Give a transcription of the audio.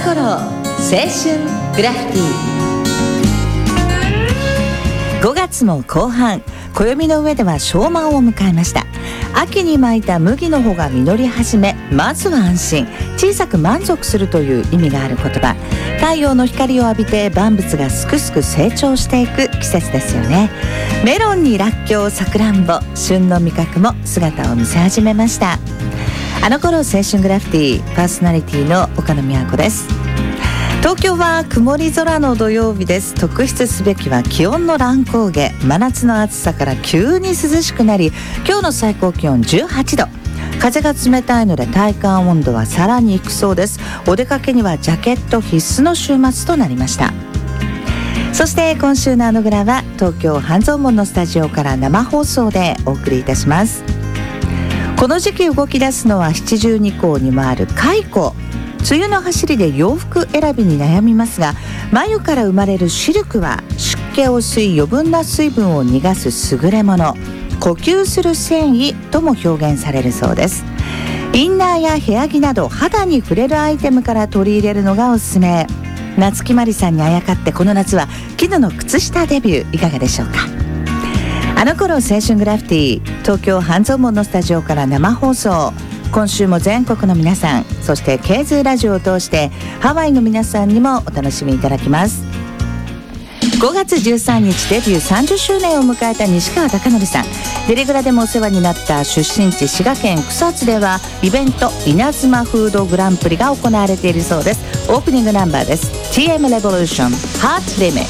頃青春グラフィティ。5月も後半、暦の上では小満を迎えました。秋にまいた麦の穂が実り始め、まずは安心、小さく満足するという意味がある言葉。太陽の光を浴びて万物がすくすく成長していく季節ですよね。メロンにらっきょう、さくらんぼ、旬の味覚も姿を見せ始めました。あの頃青春グラフィティ、パーソナリティの岡野美和子です。東京は曇り空の土曜日です。特筆すべきは気温の乱高下。真夏の暑さから急に涼しくなり、今日の最高気温18度。風が冷たいので体感温度はさらに低そうです。お出かけにはジャケット必須の週末となりました。そして今週のあのグラは東京半蔵門のスタジオから生放送でお送りいたします。この時期動き出すのは七十二候にもある蚕。梅雨の走りで洋服選びに悩みますが、繭から生まれるシルクは湿気を吸い余分な水分を逃がす優れもの、呼吸する繊維とも表現されるそうです。インナーや部屋着など肌に触れるアイテムから取り入れるのがおすすめ。夏木マリさんにあやかってこの夏は絹の靴下デビューいかがでしょうか。あの頃青春グラフィティ、東京半蔵門のスタジオから生放送。今週も全国の皆さん、そしてケーズラジオを通してハワイの皆さんにもお楽しみいただきます。5月13日デビュー30周年を迎えた西川貴教さん。デリグラでもお世話になった出身地滋賀県草津ではイベント稲妻フードグランプリが行われているそうです。オープニングナンバーです。 TM レボリューション Heart Limit。